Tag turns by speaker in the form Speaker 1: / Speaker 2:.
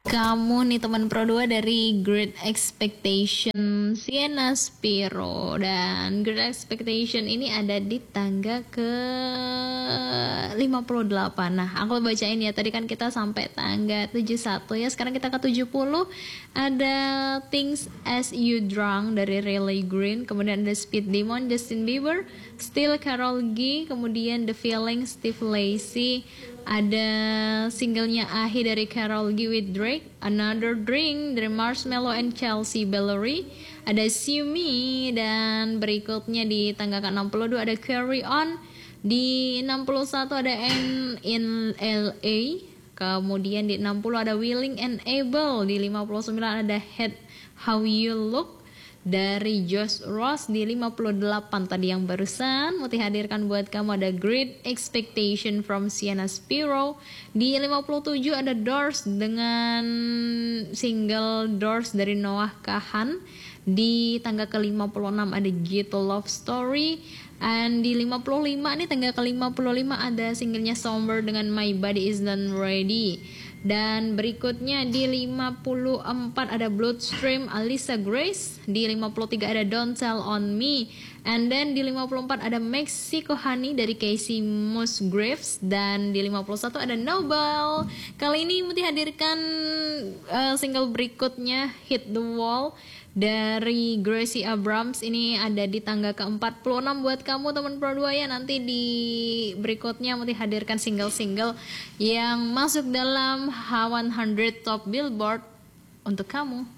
Speaker 1: kamu nih teman Pro 2 dari Great Expectation Sienna Spiro. Dan Great Expectation ini ada di tangga ke 58. Nah, aku bacain ya. Tadi kan kita sampai tangga 71 ya. Sekarang kita ke 70. Ada Things As You Drunk dari Riley Green. Kemudian ada Speed Demon Justin Bieber, Still Karol G. Kemudian The Feeling Steve Lacy. Ada singlenya Ahi dari Karol G with Drake, Another Drink dari Marshmello and Chelsea Ballery, ada See Me, dan berikutnya di tangga ke-62 ada Carry On, di 61 ada N in LA, kemudian di 60 ada Willing and Able, di 59 ada Head How You Look dari Josh Ross, di 58 tadi yang barusan Muti hadirkan buat kamu ada Great Expectation from Sienna Spiro. Di 57 ada Doors dengan single Doors dari Noah Kahan. Di tangga ke-56 ada Gitu Love Story. And di 55 nih tangga ke-55 ada singlenya Somber dengan My Body Is Not Ready. Dan berikutnya di 54 ada Bloodstream Alisa Grace, di 53 ada Don't Tell On Me, and then di 54 ada Mexico Honey dari Casey Musgraves, dan di 51 ada Noble. Kali ini Muti hadirkan single berikutnya Hit The Wall dari Gracie Abrams. Ini ada di tangga ke-46 buat kamu teman Pro 2 ya. Nanti di berikutnya Muti hadirkan single-single yang masuk dalam H100 Top Billboard untuk kamu.